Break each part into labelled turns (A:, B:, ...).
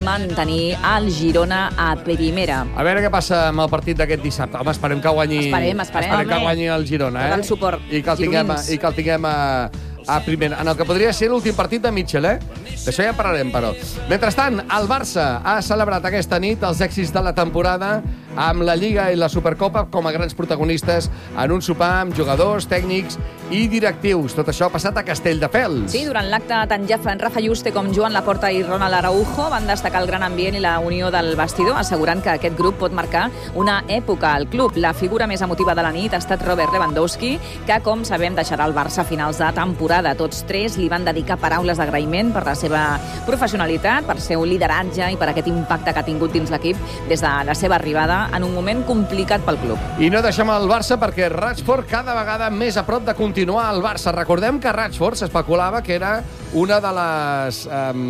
A: mantenir el Girona a primera.
B: A veure què passa amb el partit d'aquest dissabte. Home, esperem que guanyi... Esperem que guanyi el Girona,
A: Tot el suport.
B: I que el tinguem a primera, en el que podria ser l'últim partit de Mitchell, D'això ja en parlarem, però. Mentrestant, el Barça ha celebrat aquesta nit els èxits de la temporada amb la Lliga i la Supercopa com a grans protagonistes en un sopar amb jugadors, tècnics i directius. Tot això ha passat a Castelldefels.
A: Sí, durant l'acte, tant Rafa Juste com Joan Laporta i Ronald Araujo van destacar el gran ambient i la unió del vestidor, assegurant que aquest grup pot marcar una època al club. La figura més emotiva de la nit ha estat Robert Lewandowski, que, com sabem, deixarà el Barça a finals de temporada. Tots tres li van dedicar paraules d'agraïment per la seva professionalitat, per seu lideratge i per aquest impacte que ha tingut dins l'equip des de la seva arribada en un moment complicat pel club.
B: I no deixem el Barça perquè Rashford cada vegada més a prop de continuar al Barça. Recordem que Rashford s'especulava que era una de les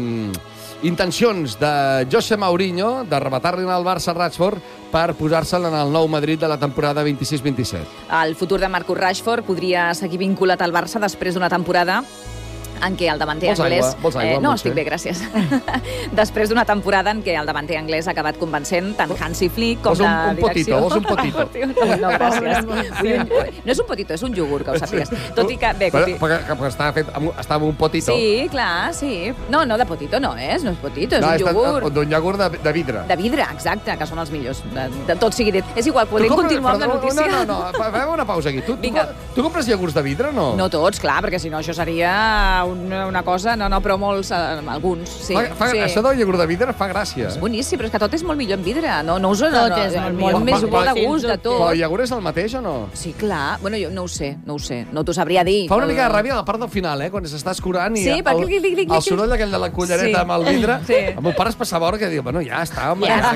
B: intencions de José Mourinho d'arrebatar-li al Barça Rashford per posar-se'l en el nou Madrid de la temporada 26-27.
A: El futur de Marcus Rashford podria seguir vinculat al Barça després d'una temporada en què el davanter anglès...
B: Vols aigua?
A: No, estic bé, gràcies. Després d'una temporada en què el davanter anglès ha acabat convencent tant Hansi Flick com la direcció...
B: Vols un potito?
A: No, gràcies. No és un potito, és un iogurt, que ho sàpigues. Tot i que...
B: Perquè està en un potito.
A: Sí, clar, sí. No, de potito no és potito, és un iogurt.
B: D'un iogurt de vidre.
A: De vidre, exacte, que són els millors. De tot sigui dit. És igual, podem continuar amb la notícia.
B: No, fem una pausa aquí. Tu compres iogurts de vidre o no?
A: No tots, clar, perquè si no això seria una cosa, però molts, alguns, sí.
B: Això del iogurt de vidre fa gràcia.
A: És boníssim, però és que tot és molt millor en vidre. Tot és molt més bo de gust de tot.
B: Però el iogurt és el mateix o no?
A: Sí, clar. Bueno, jo no ho sé. No t'ho sabria dir.
B: Fa una mica de ràbia a la part del final, quan s'està escurant i el soroll aquell de la cullereta amb el vidre. El meu pare es passava hora que diu, bueno, ja està, home. Ja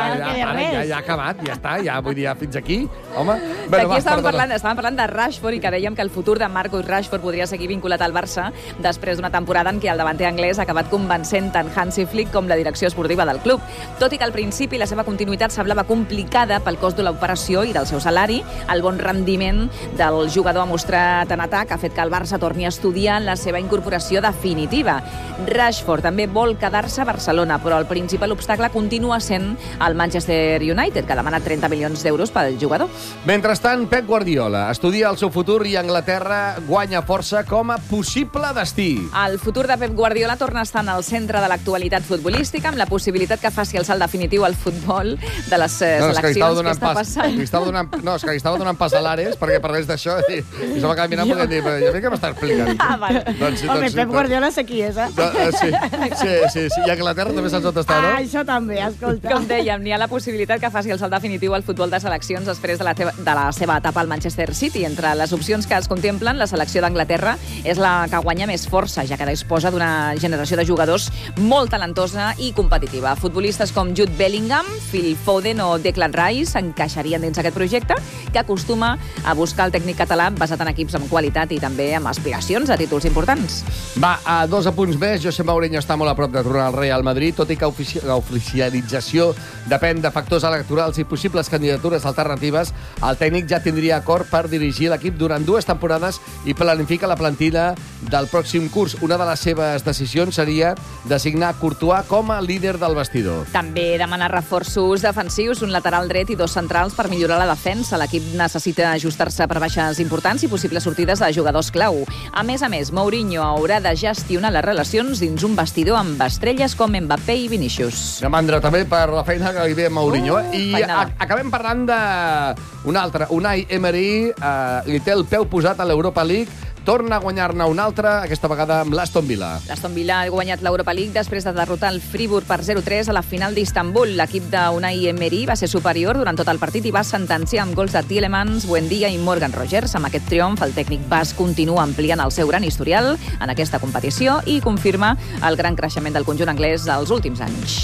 B: ha acabat, ja està, ja vull dir, fins aquí. Home,
A: d'aquí estàvem parlant de Rashford i que dèiem que el futur de Marcus Rashford podria seguir vinculat al Barça després d'una temporada en què el davanter anglès ha acabat convencent tant Hansi Flick com la direcció esportiva del club. Tot i que al principi la seva continuïtat semblava complicada pel cost de l'operació i del seu salari, el bon rendiment del jugador ha mostrat en atac ha fet que el Barça torni a estudiar la seva incorporació definitiva. Rashford també vol quedar-se a Barcelona, però el principal obstacle continua sent el Manchester United, que demana 30 milions d'euros pel jugador.
B: Mentrestant, Pep Guardiola estudia el seu futur i Anglaterra guanya força com a possible destí.
A: El futur de Pep Guardiola torna a estar en el centre de l'actualitat futbolística, amb la possibilitat que faci el salt definitiu al futbol de les seleccions que està passant.
B: És que li estava donant pas a l'Ares perquè parlés d'això i se va caminar perquè dir, jo crec que m'està explicant.
C: Vale. Home, Pep Guardiola sé qui és,
B: Sí. I Anglaterra també saps on està, no?
C: Això també, escolta.
A: Com dèiem, n'hi ha la possibilitat que faci el salt definitiu al futbol de seleccions després de la seva etapa al Manchester City. Entre les opcions que es contemplen, la selecció d'Anglaterra és la que guanya més força, ja que disposa d'una generació de jugadors molt talentosa i competitiva. Futbolistes com Jude Bellingham, Phil Foden o Declan Rice encaixarien dins aquest projecte, que acostuma a buscar el tècnic català basat en equips amb qualitat i també amb aspiracions a títols importants.
B: Va, a 2 apunts més. José Mourinho està molt a prop de tornar al Real Madrid, tot i que l'oficialització depèn de factors electorals i possibles candidatures alternatives. El tècnic ja tindria acord per dirigir l'equip durant 2 temporades i planifica la plantilla del pròxim curs. Una de les seves decisions seria designar Courtois com a líder del vestidor.
A: També demana reforços defensius, un lateral dret i 2 centrals per millorar la defensa. L'equip necessita ajustar-se per baixes importants i possibles sortides de jugadors clau. A més, Mourinho haurà de gestionar les relacions dins un vestidor amb estrelles com Mbappé i Vinícius.
B: Una mandra també per la feina que li ve a Mourinho. I acabem parlant d'un altre. Unai Emery li té el peu posat a l'Europa League. Torna a guanyar-ne una altra, aquesta vegada amb l'Aston Villa.
A: L'Aston Villa ha guanyat l'Europa League després de derrotar el Friburg per 0-3 a la final d'Istanbul. L'equip d'Unai Emery va ser superior durant tot el partit i va sentenciar amb gols de Tielemans, Buendia i Morgan Rogers. Amb aquest triomf, el tècnic basc continua ampliant el seu gran historial en aquesta competició i confirma el gran creixement del conjunt anglès dels últims anys.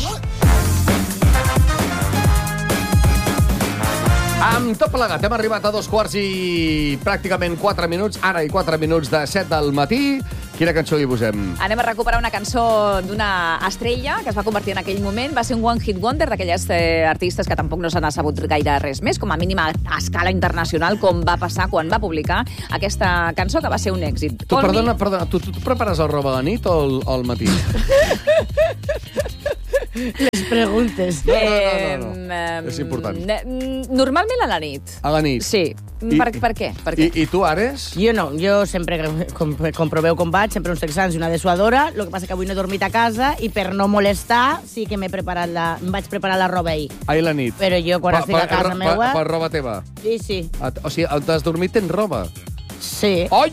B: Amb tot plegat, hem arribat a 2 i pràcticament 4 minuts, ara i 4 minuts de 7 del matí. Quina cançó hi posem?
A: Anem a recuperar una cançó d'una estrella que es va convertir en aquell moment. Va ser un one hit wonder d'aquelles artistes que tampoc no se n'ha sabut gaire res més, com a mínim a escala internacional, com va passar quan va publicar aquesta cançó, que va ser un èxit.
B: Perdona, tu prepares el roba a la nit o al matí?
C: Les preguntes.
B: No. És important.
A: Normalment a la nit.
B: A la nit.
A: Sí. Per què?
B: I tu, Ares?
C: Jo no, jo sempre, com proveu com vaig, sempre uns texans i una dessuadora. El que passa que avui no he dormit a casa i per no molestar sí que em vaig preparar la roba ahir.
B: Ahir la nit.
C: Però jo, quan estic a casa meva...
B: Per roba teva?
C: Sí.
B: O sigui, on t'has dormit tens roba?
C: Sí.
B: Oi!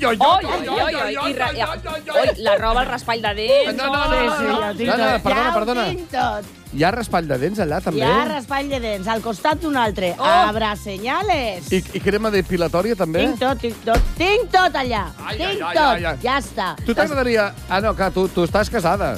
A: La roba, el raspall de dents...
B: No. Perdona.
C: Ja ho tinc tot.
B: Hi ha raspall de dents allà, també?
C: Hi ha raspall de dents, al costat d'un altre. Abra senyales.
B: I crema depilatòria, també?
C: Tinc tot allà. Tinc tot. Ja està.
B: Tu t'agradaria... Ah, no, clar, tu estàs casada.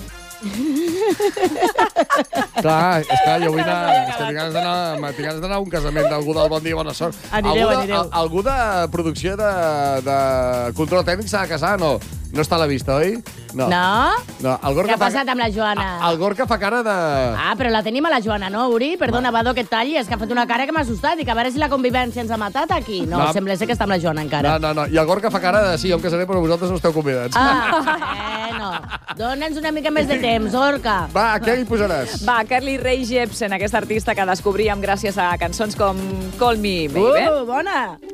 B: Clar, és que jo vull anar... Tinc ganes d'anar a un casament d'algú del Bon Dia i Bona Sort.
C: Anireu.
B: Algú de producció de control tècnic s'ha de casar, no? No està a la vista, oi? No.
C: Què ha passat amb la Joana?
B: El Gorka fa cara de...
C: Ah, però la tenim a la Joana, no, Uri? Perdona, Badó, que et talli, és que ha fet una cara que m'ha assustat i que a veure si la convivència ens ha matat aquí. No, sembla ser que està amb la Joana encara.
B: No. I el Gorka fa cara de sí, jo em casaré, però vosaltres no esteu convidats.
C: No. Dona'ns una mica més de temps, Gorka.
B: Va, què hi posaràs?
A: Va, Carly Rae Jepsen, aquesta artista que descobríem gràcies a cançons com Call Me Baby.
C: Bona!